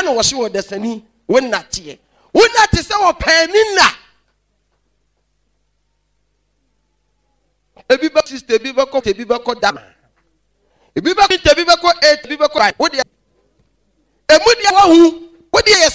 ana wo se wo desani wo nate se wo panina ebi ba sister ebi ba ko dama ebi ba ko 8 ebi ba ko 5 wo de emu de wo hu wo de